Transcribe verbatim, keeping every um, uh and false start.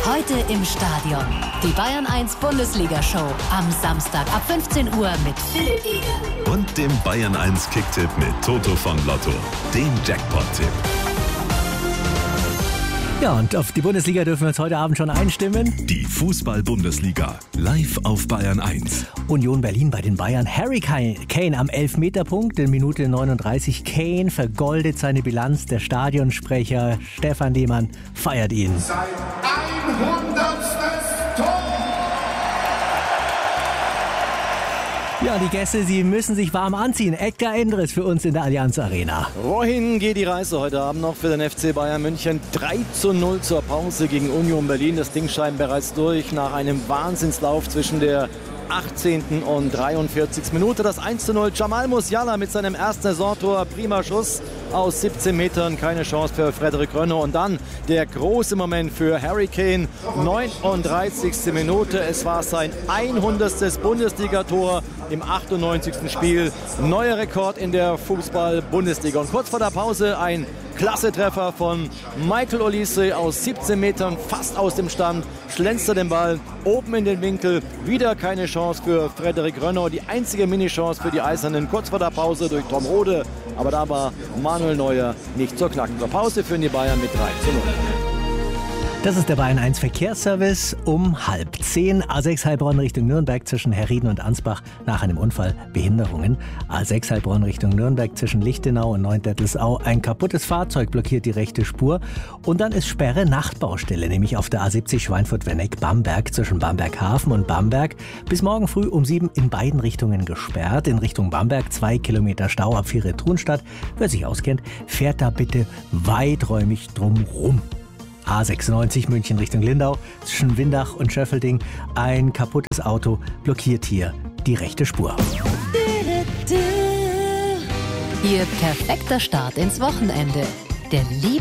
Heute im Stadion. Die Bayern eins Bundesliga-Show. Am Samstag ab fünfzehn Uhr mit Philipp Eger. Und dem Bayern eins Kicktipp mit Toto von Lotto. Dem Jackpot-Tipp. Ja, und auf die Bundesliga dürfen wir uns heute Abend schon einstimmen. Die Fußball-Bundesliga. Live auf Bayern eins. Union Berlin bei den Bayern. Harry Kane am Elfmeterpunkt in Minute neununddreißig. Kane vergoldet seine Bilanz. Der Stadionsprecher Stefan Lehmann feiert ihn. Sein hundertstes Tor! Ja, die Gäste, sie müssen sich warm anziehen. Edgar Endres für uns in der Allianz Arena. Wohin geht die Reise heute Abend noch für den F C Bayern München? drei zu null zur Pause gegen Union Berlin. Das Ding scheint bereits durch nach einem Wahnsinnslauf zwischen der achtzehnten und dreiundvierzigsten Minute. Das eins zu null. Jamal Musiala mit seinem ersten Saisontor. Prima Schuss aus siebzehn Metern. Keine Chance für Frederik Rönno. Und dann der große Moment für Harry Kane. neununddreißigste Minute. Es war sein hundertstes Bundesligator im achtundneunzigsten Spiel. Neuer Rekord in der Fußball-Bundesliga. Und kurz vor der Pause ein klasse Treffer von Michael Olise aus siebzehn Metern, fast aus dem Stand, schlänzt er den Ball oben in den Winkel. Wieder keine Chance für Frederik Rönno. Die einzige Mini-Chance für die Eisernen kurz vor der Pause durch Tom Rode. Aber da war Manuel Neuer nicht zur Knacken. Zur Pause führen die Bayern mit drei zu null. Das ist der Bayern eins Verkehrsservice um halb zehn. A sechs Heilbronn Richtung Nürnberg zwischen Herrieden und Ansbach nach einem Unfall Behinderungen. A sechs Heilbronn Richtung Nürnberg zwischen Lichtenau und Neuendettelsau. Ein kaputtes Fahrzeug blockiert die rechte Spur. Und dann ist Sperre Nachtbaustelle, nämlich auf der A siebzig Schweinfurt-Wenneck-Bamberg zwischen Bamberg-Hafen und Bamberg. Bis morgen früh um sieben in beiden Richtungen gesperrt. In Richtung Bamberg zwei Kilometer Stau ab Vierre-Thunstadt. Wer sich auskennt, fährt da bitte weiträumig drum rum. A sechsundneunzig München Richtung Lindau zwischen Windach und Schöffelding. Ein kaputtes Auto blockiert hier die rechte Spur. Ihr perfekter Start ins Wochenende. Der Liebe